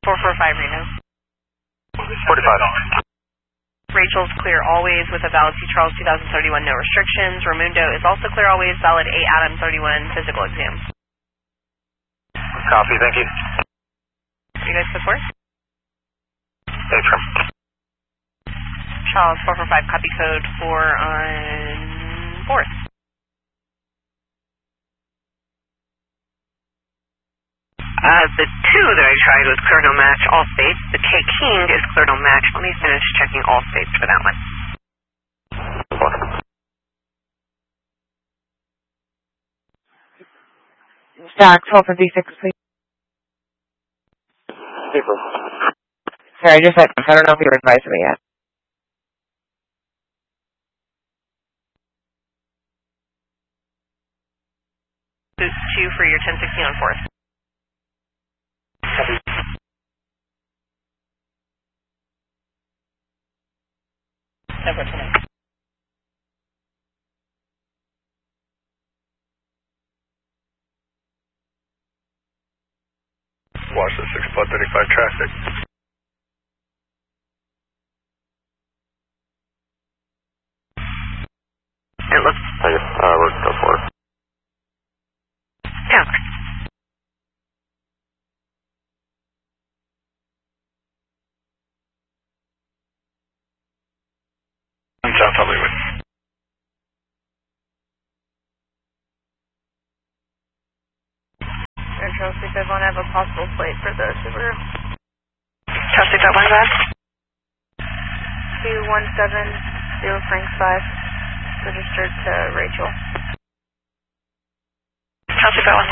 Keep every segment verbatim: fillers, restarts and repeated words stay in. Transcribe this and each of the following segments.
four four five Reno. forty-five. Rachel's clear always with a valid C. Charles two thousand thirty-one, no restrictions. Ramundo is also clear always, valid A. Adam thirty-one, physical exam. Copy, thank you. You guys support? Thanks, Ram. Charles four four five, copy code four on fourth. Uh, the two that I tried was clear no match, all states. The K King is clear no match. Let me finish checking all states for that one. Stock twelve fifty-six, please. People. Sorry, just like, I don't know if you were advising me yet. Boost two for your ten sixteen on fourth. Never tonight. Watch the six spot thirty-five traffic. It looks... Thank you. Uh, we're go for it. Yeah. South Hollywood. Air Charles six five one, I have a possible plate for the Subaru. Charles six five one, go ahead. two one seven zero Frank five, registered to Rachel. Charles six five one.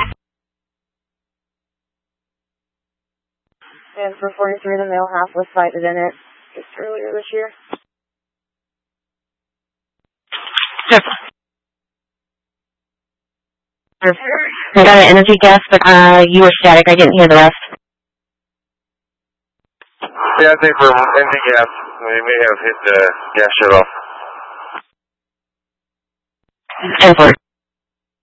And for forty-three, the male half was sighted in it just earlier this year. I got an energy guess, but uh, you were static. I didn't hear the rest. Yeah, I think for empty gas, we may have hit the gas shut off. ten four.